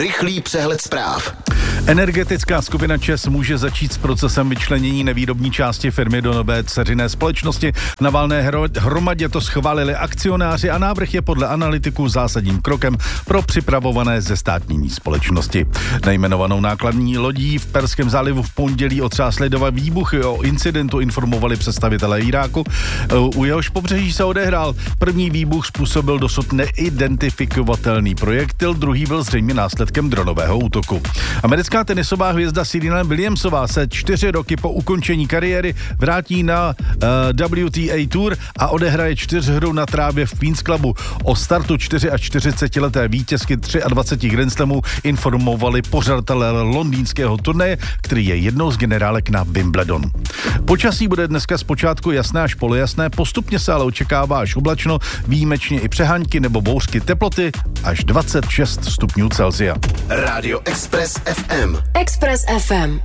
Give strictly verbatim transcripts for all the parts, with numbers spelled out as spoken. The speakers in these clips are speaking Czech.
Rychlý přehled zpráv. Energetická skupina ČEZ může začít s procesem vyčlenění nevýrobní části firmy do nové dceřiné společnosti. Na valné hromadě to schválili akcionáři a návrh je podle analytiků zásadním krokem pro připravované zestátnění společnosti. Nejmenovanou nákladní lodí v Perském zálivu v pondělí otřásly dva výbuchy. O incidentu informovali představitelé Iráku. U jehož pobřeží se odehrál. První výbuch způsobil dosud neidentifikovatelný projektil, druhý byl zřejmě následkem dronového útoku. Americká tenisová hvězda Serena Williamsová se čtyři roky po ukončení kariéry vrátí na uh, W T A Tour a odehraje čtyřhru na trávě v Queen's Clubu. O startu čtyřičtyřicetileté vítězky dvaceti tři Grand Slamů informovali pořadatelé londýnského turnaje, který je jednou z generálek na Wimbledon. Počasí bude dneska zpočátku jasné až polojasné, postupně se ale očekává až oblačno, výjimečně i přeháňky nebo bouřky, teploty až dvacet šest stupňů Celsia. Rádio Express F M. Express F M.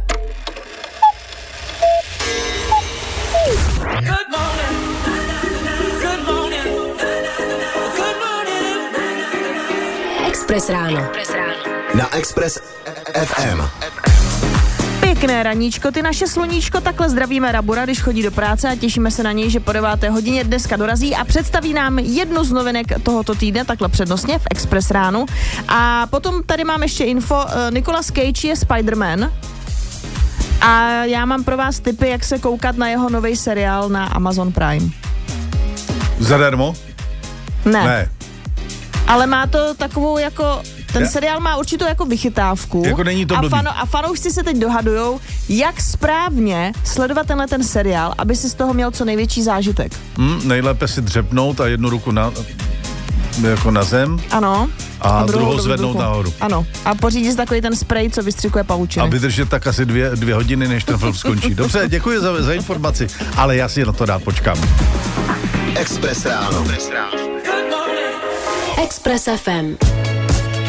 Good morning. Good morning. Good morning. Express ráno. Na Express F M. Pěkné raníčko, ty naše sluníčko, takhle zdravíme Rabura, když chodí do práce a těšíme se na něj, že po deváté hodině dneska dorazí a představí nám jednu z novinek tohoto týdne, takhle přednostně v Express ránu. A potom tady mám ještě info, Nicolas Cage je Spider-Man a já mám pro vás tipy, jak se koukat na jeho nový seriál na Amazon Prime. Zadarmo? Ne. Ne. Ale má to takovou jako... Ten seriál má určitou jako vychytávku jako není to a, blbý. fano, a fanoušci se teď dohadujou, jak správně sledovat tenhle ten seriál, aby si z toho měl co největší zážitek. Hmm, nejlépe si dřepnout a jednu ruku na, jako na zem. Ano. A, a druhou, druhou zvednout ruku nahoru. Ano. A pořídit si takový ten sprej, co vystřikuje pavučiny. A vydržet tak asi dvě, dvě hodiny, než ten film skončí. Dobře, děkuji za, za informaci, ale já si na to rád počkám. Express ráno. Express F M.